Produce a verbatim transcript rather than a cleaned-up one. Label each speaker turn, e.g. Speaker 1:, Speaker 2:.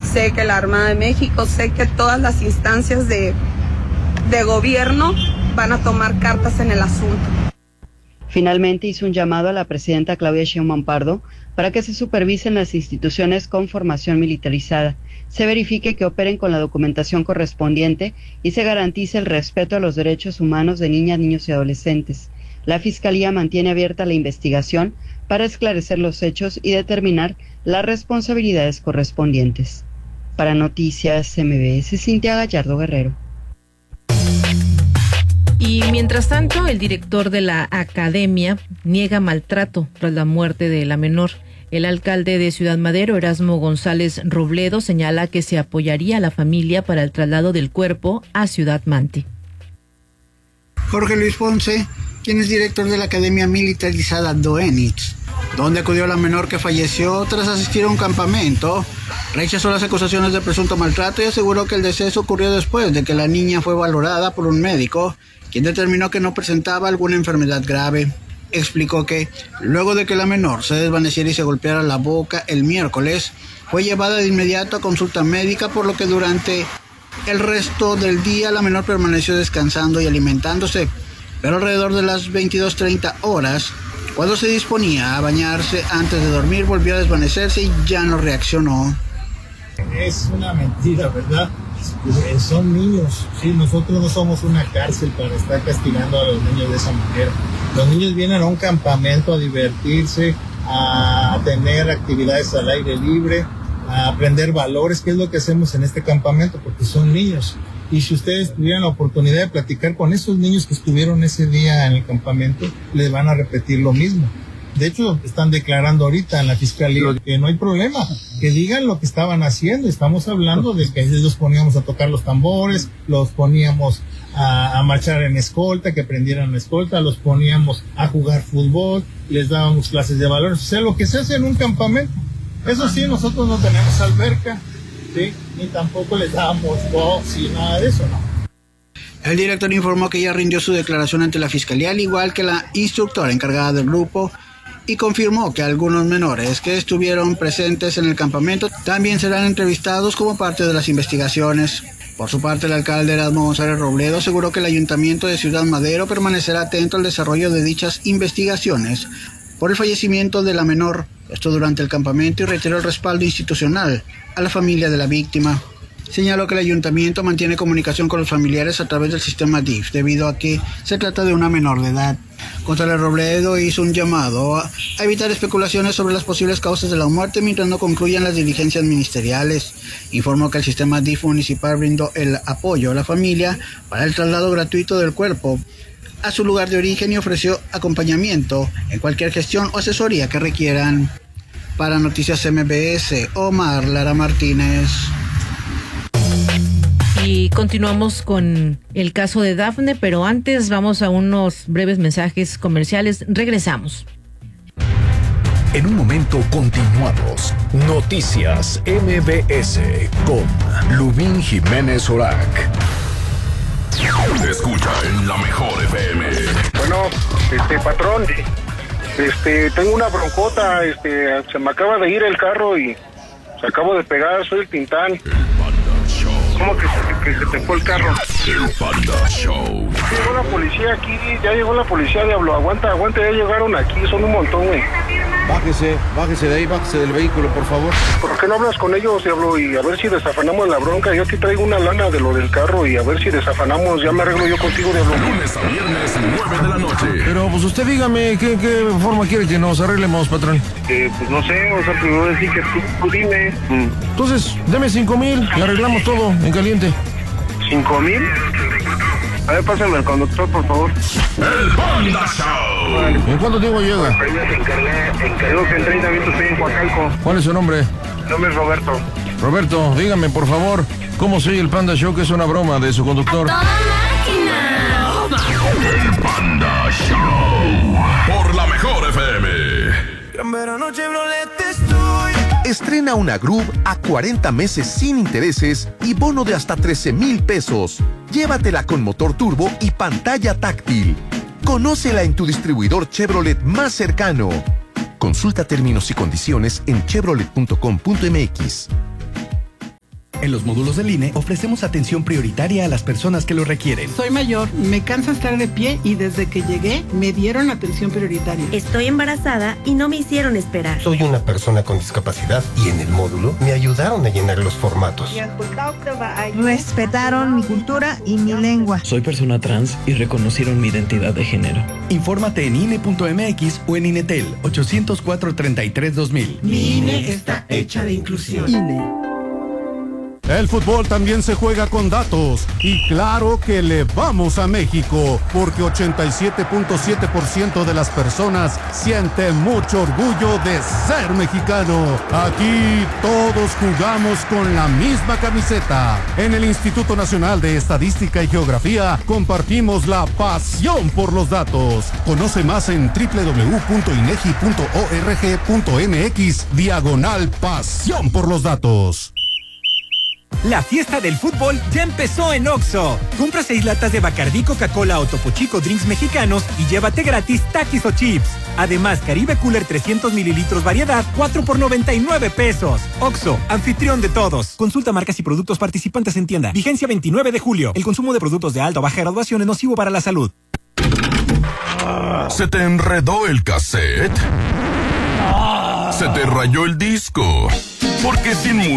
Speaker 1: sé que la Armada de México, sé que todas las instancias de, de gobierno van a tomar cartas en el asunto.
Speaker 2: Finalmente hizo un llamado a la presidenta Claudia Sheinbaum Pardo para que se supervisen las instituciones con formación militarizada, se verifique que operen con la documentación correspondiente y se garantice el respeto a los derechos humanos de niñas, niños y adolescentes. La Fiscalía mantiene abierta la investigación para esclarecer los hechos y determinar las responsabilidades correspondientes. Para Noticias M B S, Cintia Gallardo Guerrero.
Speaker 3: Y mientras tanto, el director de la academia niega maltrato tras la muerte de la menor. El alcalde de Ciudad Madero, Erasmo González Robledo, señala que se apoyaría a la familia para el traslado del cuerpo a Ciudad Mante.
Speaker 4: Jorge Luis Ponce, quien es director de la Academia Militarizada Doenitz, donde acudió la menor que falleció tras asistir a un campamento, rechazó las acusaciones de presunto maltrato y aseguró que el deceso ocurrió después de que la niña fue valorada por un médico, quien determinó que no presentaba alguna enfermedad grave. Explicó que, luego de que la menor se desvaneciera y se golpeara la boca el miércoles, fue llevada de inmediato a consulta médica, por lo que durante el resto del día la menor permaneció descansando y alimentándose, pero alrededor de las veintidós treinta horas, cuando se disponía a bañarse antes de dormir, volvió a desvanecerse y ya no reaccionó.
Speaker 5: Es una mentira, ¿verdad? Son niños, sí, nosotros no somos una cárcel para estar castigando a los niños de esa manera. Los niños vienen a un campamento a divertirse, a tener actividades al aire libre, a aprender valores, que es lo que hacemos en este campamento, porque son niños. Y si ustedes tuvieran la oportunidad de platicar con esos niños que estuvieron ese día en el campamento, les van a repetir lo mismo. De hecho, están declarando ahorita en la fiscalía que no hay problema, que digan lo que estaban haciendo. Estamos hablando de que los poníamos a tocar los tambores, los poníamos a, a marchar en escolta, que prendieran la escolta, los poníamos a jugar fútbol, les dábamos clases de valores, o sea, lo que se hace en un campamento. Eso sí, nosotros no tenemos alberca, ¿sí? Ni tampoco les dábamos box y nada de eso, ¿no?
Speaker 4: El director informó que ya rindió su declaración ante la fiscalía, al igual que la instructora encargada del grupo, y confirmó que algunos menores que estuvieron presentes en el campamento también serán entrevistados como parte de las investigaciones. Por su parte, el alcalde Erasmo González Robledo aseguró que el Ayuntamiento de Ciudad Madero permanecerá atento al desarrollo de dichas investigaciones por el fallecimiento de la menor, esto durante el campamento, y reiteró el respaldo institucional a la familia de la víctima. Señaló que el ayuntamiento mantiene comunicación con los familiares a través del sistema D I F, debido a que se trata de una menor de edad. González Robledo hizo un llamado a, a evitar especulaciones sobre las posibles causas de la muerte mientras no concluyan las diligencias ministeriales. Informó que el sistema D I F municipal brindó el apoyo a la familia para el traslado gratuito del cuerpo a su lugar de origen y ofreció acompañamiento en cualquier gestión o asesoría que requieran. Para Noticias M B S, Omar Lara Martínez.
Speaker 3: Y continuamos con el caso de Dafne, pero antes vamos a unos breves mensajes comerciales. Regresamos.
Speaker 6: En un momento continuamos. Noticias M B S con Lubín Jiménez Orac.
Speaker 7: Escucha en la mejor F M.
Speaker 8: Bueno, este patrón, este tengo una broncota, este se me acaba de ir el carro y se acabo de pegar, soy el Tintán. ¿Cómo que se, que se te fue el carro?
Speaker 7: El Panda Show.
Speaker 8: Llegó la policía aquí, ya llegó la policía, diablo. Aguanta, aguanta, ya llegaron aquí, son un montón, güey.
Speaker 9: Bájese, bájese de ahí, bájese del vehículo, por favor.
Speaker 8: ¿Por qué no hablas con ellos, diablo? Y a ver si desafanamos la bronca. Yo aquí traigo una lana de lo del carro y a ver si desafanamos. Ya me arreglo yo contigo, diablo.
Speaker 7: Lunes a viernes, nueve de la noche.
Speaker 9: Pero pues usted dígame, ¿qué, qué forma quiere que nos arreglemos, patrón?
Speaker 8: Eh, pues no sé, o sea, primero decir que tú, tú dime. Mm.
Speaker 9: Entonces, deme cinco mil y arreglamos todo en caliente.
Speaker 8: ¿Cinco mil? A ver, pásame al conductor, por favor.
Speaker 7: El Panda Show.
Speaker 8: Vale.
Speaker 9: ¿En cuánto tiempo llega?
Speaker 8: Creo que en treinta minutos estoy en Coacalco.
Speaker 9: ¿Cuál es su nombre?
Speaker 8: Mi nombre es Roberto.
Speaker 9: Roberto, dígame, por favor, ¿cómo soy el Panda Show, que es una broma de su conductor?
Speaker 7: El Panda Show. Por la mejor F M.
Speaker 10: Gran verano Chevrolet estoy. Estrena una Groove a cuarenta meses sin intereses y bono de hasta trece mil pesos. Llévatela con motor turbo y pantalla táctil. Conócela en tu distribuidor Chevrolet más cercano. Consulta términos y condiciones en chevrolet punto com punto m x.
Speaker 11: En los módulos del I N E ofrecemos atención prioritaria a las personas que lo requieren.
Speaker 12: Soy mayor, me cansa estar de pie y desde que llegué me dieron atención prioritaria.
Speaker 13: Estoy embarazada y no me hicieron esperar.
Speaker 14: Soy una persona con discapacidad y en el módulo me ayudaron a llenar los formatos.
Speaker 15: Respetaron mi cultura y mi lengua.
Speaker 16: Soy persona trans y reconocieron mi identidad de género.
Speaker 11: Infórmate en I N E punto M X o en INETEL ochocientos cuatro, treinta y tres, dos mil.
Speaker 12: Mi I N E está hecha de inclusión.
Speaker 11: I N E.
Speaker 17: El fútbol también se juega con datos y claro que le vamos a México porque ochenta y siete punto siete por ciento de las personas siente mucho orgullo de ser mexicano. Aquí todos jugamos con la misma camiseta. En el Instituto Nacional de Estadística y Geografía compartimos la pasión por los datos. Conoce más en doble u doble u doble u punto inegi punto org punto m x diagonal pasión por los datos.
Speaker 18: La fiesta del fútbol ya empezó en Oxxo. Compra seis latas de Bacardí, Coca-Cola o Topo Chico Drinks mexicanos y llévate gratis Takis o chips. Además, Caribe Cooler trescientos mililitros variedad, cuatro por noventa y nueve pesos. Oxxo, anfitrión de todos. Consulta marcas y productos participantes en tienda. Vigencia veintinueve de julio. El consumo de productos de alta o baja graduación es nocivo para la salud.
Speaker 7: ¿Se te enredó el cassette? ¿Se te rayó el disco? Porque sin música